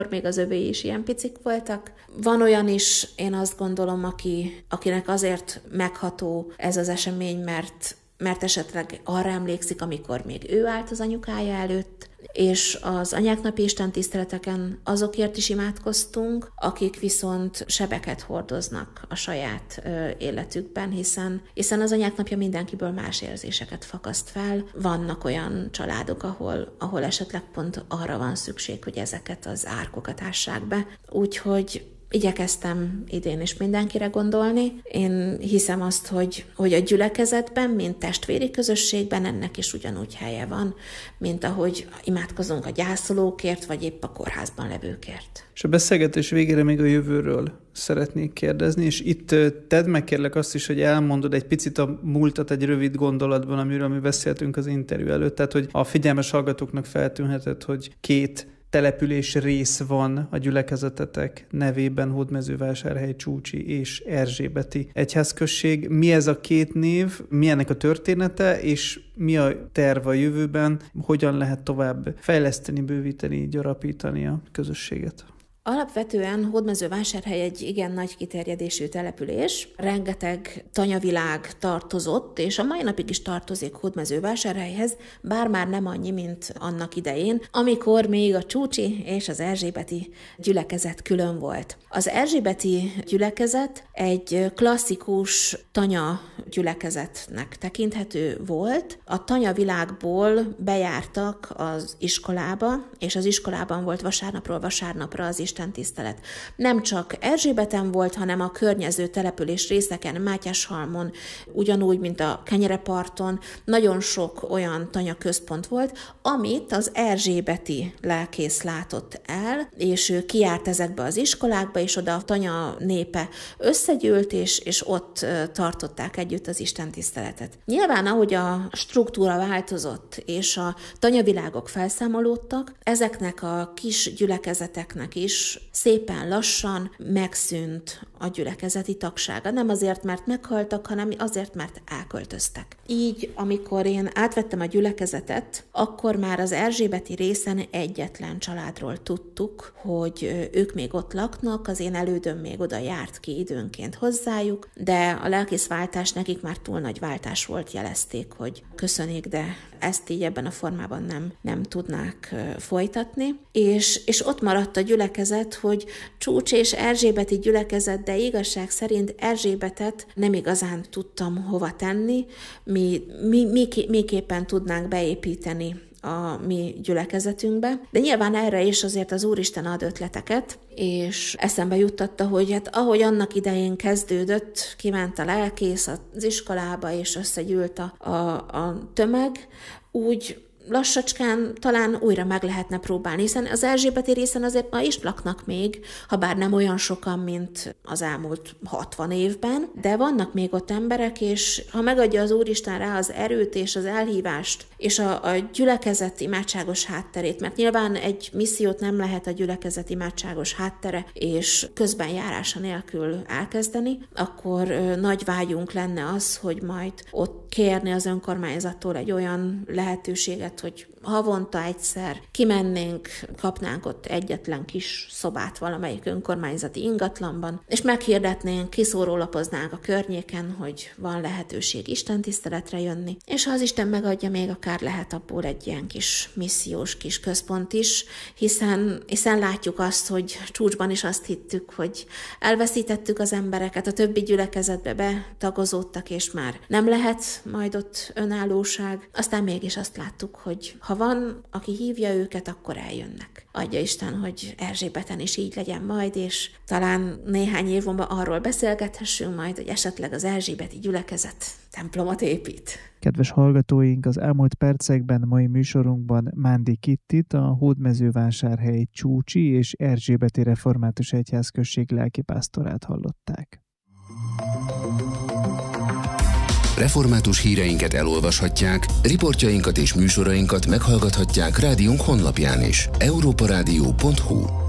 még az övéi is ilyen picik voltak. Van olyan is, én azt gondolom, akinek azért megható ez az esemény, mert esetleg arra emlékszik, amikor még ő állt az anyukája előtt, és az anyáknapi istentiszteleteken azokért is imádkoztunk, akik viszont sebeket hordoznak a saját életükben, hiszen az anyáknapja mindenkiből más érzéseket fakaszt fel. Vannak olyan családok, ahol esetleg pont arra van szükség, hogy ezeket az árkokat ássák be. Úgyhogy igyekeztem idén is mindenkire gondolni. Én hiszem azt, hogy a gyülekezetben, mint testvéri közösségben ennek is ugyanúgy helye van, mint ahogy imádkozunk a gyászolókért, vagy épp a kórházban levőkért. És a beszélgetés végére még a jövőről szeretnék kérdezni, és itt tedd meg kérlek azt is, hogy elmondod egy picit a múltat egy rövid gondolatban, amiről mi beszéltünk az interjú előtt, tehát hogy a figyelmes hallgatóknak feltűnhetett, hogy 2 település rész van a gyülekezetetek nevében, Hódmezővásárhely, Csúcsi és Erzsébeti egyházközség. Mi ez a 2 név, mi ennek a története, és mi a terv a jövőben, hogyan lehet tovább fejleszteni, bővíteni, gyarapítani a közösséget? Alapvetően Hódmezővásárhely egy igen nagy kiterjedésű település, rengeteg tanyavilág tartozott, és a mai napig is tartozik Hódmezővásárhelyhez, bár már nem annyi, mint annak idején, amikor még a Csúcsi és az erzsébeti gyülekezet külön volt. Az erzsébeti gyülekezet egy klasszikus tanya gyülekezetnek tekinthető volt. A tanyavilágból bejártak az iskolába, és az iskolában volt vasárnapról vasárnapra az istentisztelet. Nem csak Erzsébeten volt, hanem a környező település részeken, Mátyáshalmon, ugyanúgy, mint a Kenyereparton, nagyon sok olyan tanyaközpont volt, amit az erzsébeti lelkész látott el, és ő kijárt ezekbe az iskolákba, és oda a tanya népe összegyűlt, és ott tartották együtt az istentiszteletet. Nyilván, ahogy a struktúra változott, és a tanyavilágok felszámolódtak, ezeknek a kis gyülekezeteknek is szépen lassan megszűnt a gyülekezeti tagsága. Nem azért, mert meghaltak, hanem azért, mert elköltöztek. Így, amikor én átvettem a gyülekezetet, akkor már az erzsébeti részen egyetlen családról tudtuk, hogy ők még ott laknak, az én elődöm még oda járt ki időnként hozzájuk, de a lelkészváltás nekik már túl nagy váltás volt, jelezték, hogy köszönik, de ezt így ebben a formában nem tudnák folytatni. És ott maradt a gyülekezet, hogy Csúcs és erzsébeti gyülekezet, de igazság szerint Erzsébetet nem igazán tudtam hova tenni, miképpen tudnánk beépíteni a mi gyülekezetünkbe. De nyilván erre is azért az Úristen ad ötleteket, és eszembe juttatta, hogy hát ahogy annak idején kezdődött, kiment a lelkész az iskolába, és összegyűlt a tömeg, úgy lassacskán talán újra meg lehetne próbálni, hiszen az erzsébeti részen azért ma is laknak még, ha bár nem olyan sokan, mint az elmúlt 60 évben, de vannak még ott emberek, és ha megadja az Úristen rá az erőt és az elhívást, és a gyülekezet imádságos hátterét, mert nyilván egy missziót nem lehet a gyülekezet imádságos háttere és közben járása nélkül elkezdeni, akkor nagy vágyunk lenne az, hogy majd ott kérni az önkormányzattól egy olyan lehetőséget, hogy havonta egyszer kimennénk, kapnánk ott egyetlen kis szobát valamelyik önkormányzati ingatlanban, és meghirdetnénk, kiszórólapoznánk a környéken, hogy van lehetőség istentiszteletre jönni, és ha az Isten megadja, még akár lehet abból egy ilyen kis missziós kis központ is, hiszen látjuk azt, hogy Csúcsban is azt hittük, hogy elveszítettük az embereket, a többi gyülekezetbe betagozódtak, és már nem lehet majd ott önállóság. Aztán mégis azt láttuk, hogy ha van, aki hívja őket, akkor eljönnek. Adja Isten, hogy Erzsébeten is így legyen majd, és talán néhány év múlva arról beszélgethessünk majd, hogy esetleg az erzsébeti gyülekezet templomot épít. Kedves hallgatóink, az elmúlt percekben mai műsorunkban Mándi Kittit, a Hódmezővásárhely Csúcsi és Erzsébeti Református Egyházközség lelkipásztorát hallották. Református híreinket elolvashatják, riportjainkat és műsorainkat meghallgathatják rádiónk honlapján is. europaradio.hu